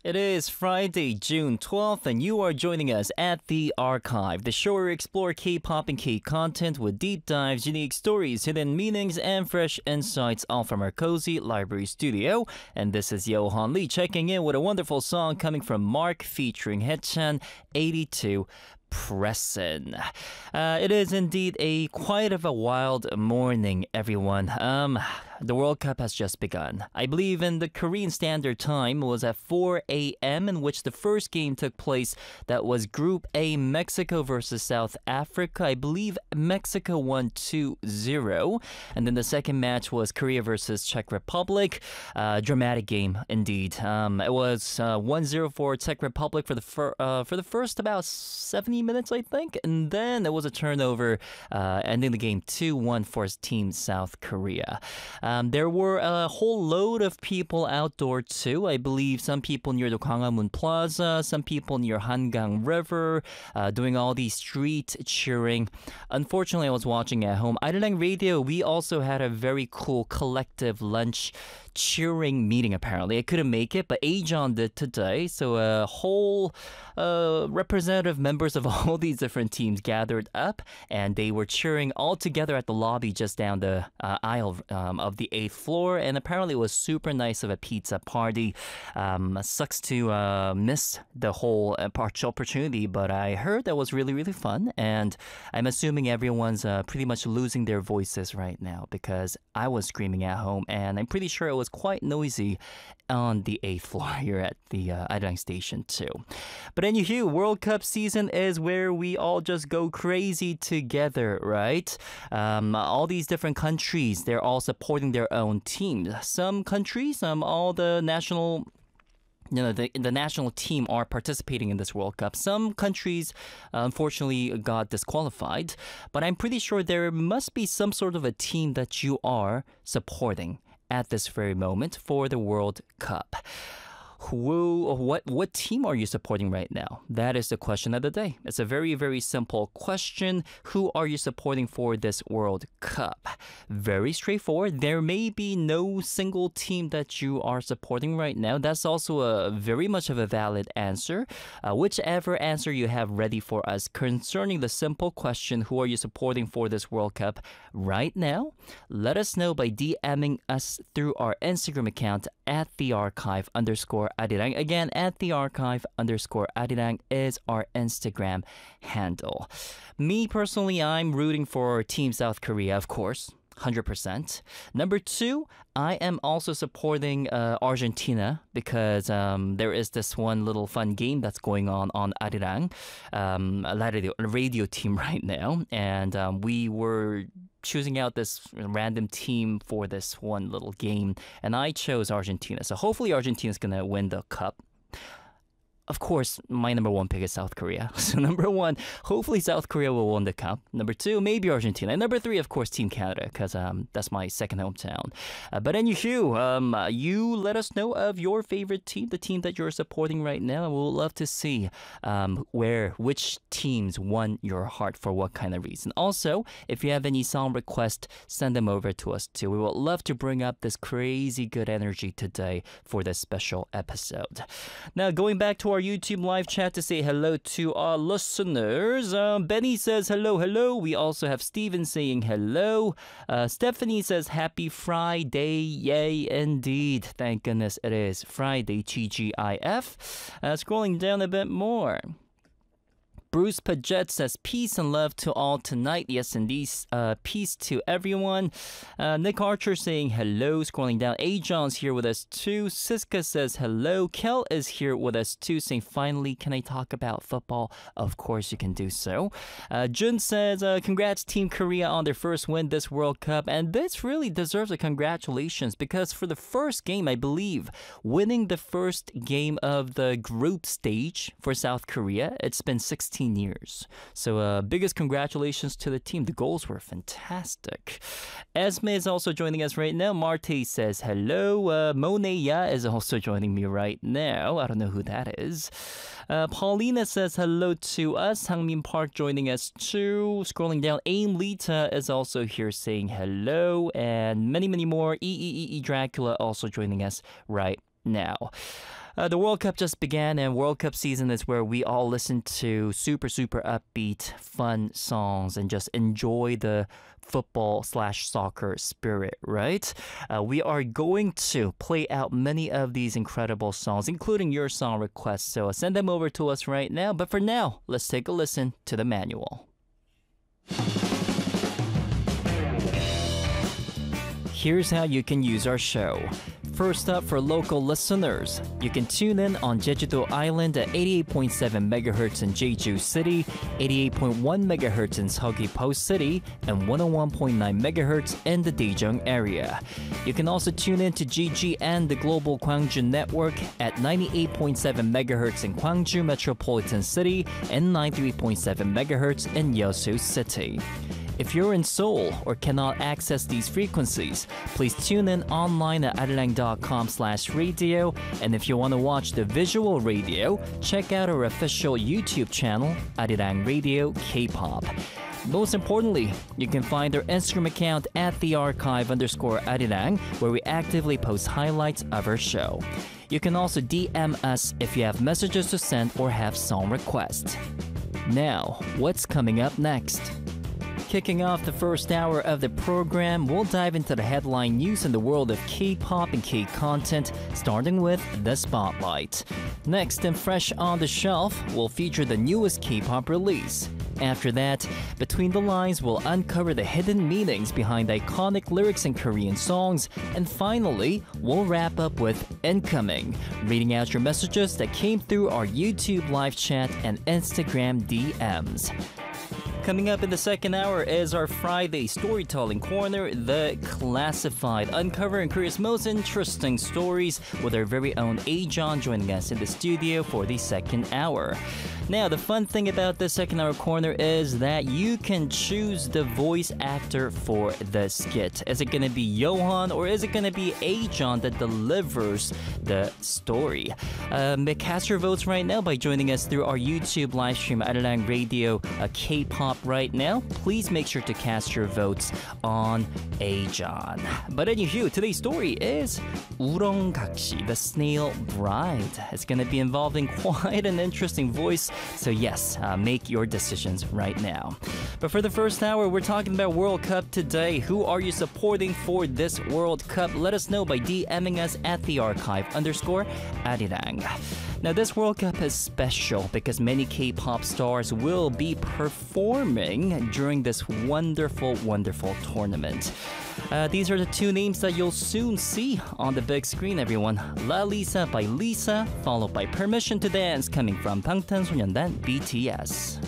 It is Friday, June 12th, and you are joining us at The Archive, the show where we explore K-pop and K-content with deep dives, unique stories, hidden meanings, and fresh insights, all from our cozy library studio. And this is Johan Lee checking in with a wonderful song coming from Mark featuring Haechan, 82. Pressin. It is indeed quite of a wild morning, everyone. The World Cup has just begun. I believe in the Korean Standard Time was at 4 a.m. in which the first game took place. That was Group A, Mexico versus South Africa. I believe Mexico won 2-0. And then the second match was Korea versus Czech Republic. Dramatic game indeed. It was 1-0 for Czech Republic for the first about 70 minutes, I think. And then it was a turnover, ending the game 2-1 for Team South Korea. There were a whole load of people outdoor too. I believe some people near the Gwanghwamun Plaza, some people near Hangang River, doing all the street cheering. Unfortunately, I was watching at home. Arirang Radio, we also had a very cool collective lunch cheering meeting apparently. I couldn't make it, but Ajon did today. So a whole representative members of all these different teams gathered up and they were cheering all together at the lobby just down the aisle of the 8th floor. And apparently it was super nice of a pizza party. Sucks to miss the whole opportunity, but I heard that was really, really fun. And I'm assuming everyone's pretty much losing their voices right now because I was screaming at home and I'm pretty sure it was quite noisy on the 8th floor here at the Arirang station too. But anywho, World Cup season is where we all just go crazy together, right? All these different countries, they're all supporting their own teams. Some countries, all the national the national team are participating in this World Cup. Some countries, unfortunately, got disqualified. But I'm pretty sure there must be some sort of a team that you are supporting at this very moment for the World Cup. What team are you supporting right now? That is the question of the day. It's a very, very simple question. Who are you supporting for this World Cup? Very straightforward. There may be no single team that you are supporting right now. That's also a very much of a valid answer. Whichever answer you have ready for us concerning the simple question, who are you supporting for this World Cup right now? Let us know by DMing us through our Instagram account at @thearchive_Arirang. Again, at @thearchive_Arirang is our Instagram handle. Me personally, I'm rooting for Team South Korea, of course. 100%. Number 2, I am also supporting Argentina because there is this one little fun game that's going on Arirang, a radio team right now. And we were choosing out this random team for this one little game. And I chose Argentina. So hopefully Argentina's going to win the cup. Of course, my number 1 pick is South Korea. So number 1, hopefully South Korea will win the cup. Number 2, maybe Argentina. And number 3, of course, Team Canada, because that's my second hometown. But anywho, you let us know of your favorite team, the team that you're supporting right now. We'll love to see which teams won your heart for what kind of reason. Also, if you have any song requests, send them over to us too. We would love to bring up this crazy good energy today for this special episode. Now, going back to our YouTube live chat to say hello to our listeners. Benny says hello. We also have Steven saying hello. Stephanie says happy Friday. Yay, indeed. Thank goodness it is Friday, TGIF. Scrolling down a bit more. Bruce Paget says, peace and love to all tonight. Yes, indeed. Peace to everyone. Nick Archer saying hello. Scrolling down. Ajon's here with us too. Siska says hello. Kel is here with us too, saying, finally, can I talk about football? Of course you can do so. Jun says, congrats Team Korea on their first win this World Cup. And this really deserves a congratulations because for the first game, I believe, winning the first game of the group stage for South Korea, it's been 16 years. So biggest congratulations to the team. The goals were fantastic. Esme is also joining us right now. Marte says hello. Moneya is also joining me right now. I don't know who that is. Paulina says hello to us. Hangmin Park joining us too. Scrolling down, Aim Lita is also here saying hello. And many, many more. Dracula also joining us right now. The World Cup just began, and World Cup season is where we all listen to super, super upbeat, fun songs and just enjoy the football/soccer spirit, right? We are going to play out many of these incredible songs, including your song requests. So send them over to us right now. But for now, let's take a listen to the manual. Here's how you can use our show. First up, for local listeners, you can tune in on Jeju-do Island at 88.7 MHz in Jeju City, 88.1 MHz in Seogwipo City, and 101.9 MHz in the Daejeong area. You can also tune in to GG and the Global Gwangju Network at 98.7 MHz in Gwangju Metropolitan City and 93.7 MHz in Yeosu City. If you're in Seoul or cannot access these frequencies, please tune in online at arirang.com/radio. And if you want to watch the visual radio, check out our official YouTube channel, Arirang Radio K-pop. Most importantly, you can find our Instagram account at @thearchive_arirang, where we actively post highlights of our show. You can also DM us if you have messages to send or have song requests. Now, what's coming up next? Kicking off the first hour of the program, we'll dive into the headline news in the world of K-pop and K-content, starting with The Spotlight. Next, and fresh on the shelf, we'll feature the newest K-pop release. After that, Between the Lines will uncover the hidden meanings behind iconic lyrics in Korean songs. And finally, we'll wrap up with Incoming, reading out your messages that came through our YouTube live chat and Instagram DMs. Coming up in the second hour is our Friday storytelling corner, The Classified, uncovering Korea's most interesting stories with our very own Ajon joining us in the studio for the second hour. Now, the fun thing about this second hour corner is that you can choose the voice actor for the skit. Is it going to be Johan or is it going to be Ajon that delivers the story? Cast your votes right now by joining us through our YouTube live stream, Arirang Radio K-pop right now. Please make sure to cast your votes on Ajon. But anywho, today's story is Uronggakshi, the Snail Bride. It's going to be involving quite an interesting voice. So yes, make your decisions right now. But for the first hour, we're talking about World Cup today. Who are you supporting for this World Cup? Let us know by DMing us at @thearchive_arirang. Now, this World Cup is special because many K-pop stars will be performing during this wonderful, wonderful tournament. These are the two names that you'll soon see on the big screen, everyone. La Lisa by Lisa, followed by Permission to Dance coming from Bangtanso년단 BTS.